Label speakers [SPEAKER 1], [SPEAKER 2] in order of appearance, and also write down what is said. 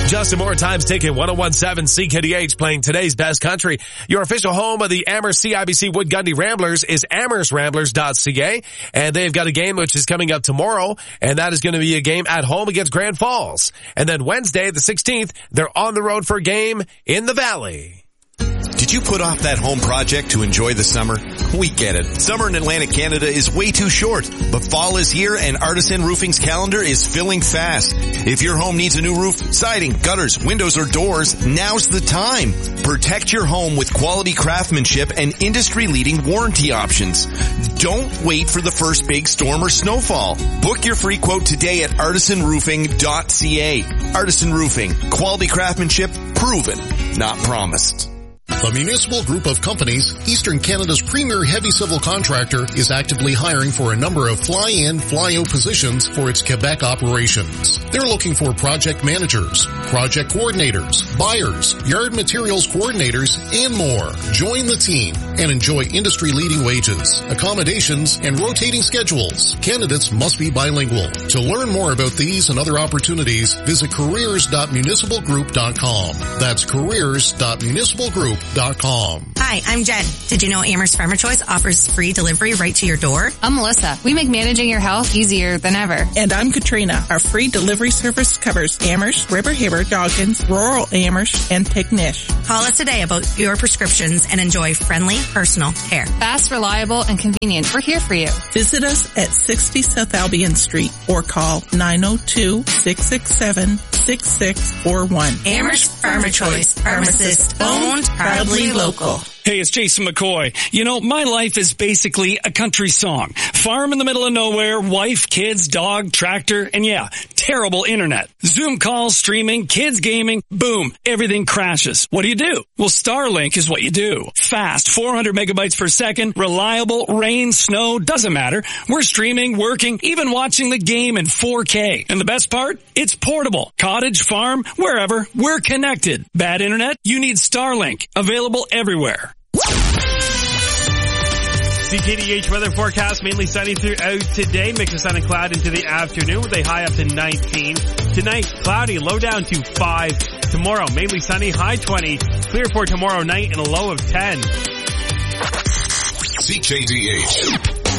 [SPEAKER 1] Justin Moore, Times Ticket, 101.7 CKDH, playing today's best country. Your official home of the Amherst CIBC Wood Gundy Ramblers is AmherstRamblers.ca, and they've got a game which is coming up tomorrow, and that is going to be a game at home against Grand Falls. And then Wednesday, the 16th, they're on the road for a game in the Valley.
[SPEAKER 2] Did you put off that home project to enjoy the summer? We get it. Summer in Atlantic Canada is way too short, but fall is here and Artisan Roofing's calendar is filling fast. If your home needs a new roof, siding, gutters, windows, or doors, now's the time. Protect your home with quality craftsmanship and industry-leading warranty options. Don't wait for the first big storm or snowfall. Book your free quote today at artisanroofing.ca. Artisan Roofing. Quality craftsmanship proven, not promised.
[SPEAKER 3] The Municipal Group of Companies, Eastern Canada's premier heavy civil contractor, is actively hiring for a number of fly-in, fly-out positions for its Quebec operations. They're looking for project managers, project coordinators, buyers, yard materials coordinators, and more. Join the team and enjoy industry-leading wages, accommodations, and rotating schedules. Candidates must be bilingual. To learn more about these and other opportunities, visit careers.municipalgroup.com. That's careers.municipalgroup.com.
[SPEAKER 4] Hi, I'm Jen. Did you know Amherst Farmer Choice offers free delivery right to your door?
[SPEAKER 5] I'm Melissa. We make managing your health easier than ever.
[SPEAKER 6] And I'm Katrina. Our free delivery service covers Amherst, River Haber, Dawkins, rural Amherst, and Tignish.
[SPEAKER 4] Call us today about your prescriptions and enjoy friendly, personal care.
[SPEAKER 5] Fast, reliable, and convenient. We're here for you.
[SPEAKER 6] Visit us at 60 South Albion Street or call 902-667-6641.
[SPEAKER 4] Amherst Farmer Choice. Pharmacist owned, proudly local.
[SPEAKER 7] Hey, it's Jason McCoy. You know, my life is basically a country song. Farm in the middle of nowhere, wife, kids, dog, tractor, and yeah, terrible internet. Zoom calls, streaming, kids gaming, boom, everything crashes. What do? Well, Starlink is what you do. Fast, 400 megabytes per second, reliable, rain, snow, doesn't matter. We're streaming, working, even watching the game in 4K. And the best part? It's portable. Cottage, farm, wherever, we're connected. Bad internet? You need Starlink. Available everywhere.
[SPEAKER 8] CKDH weather forecast, mainly sunny throughout today. Mix of sun and cloud into the afternoon with a high up to 19. Tonight, cloudy, low down to 5. Tomorrow, mainly sunny, high 20. Clear for tomorrow night and a low of 10.
[SPEAKER 9] CKDH.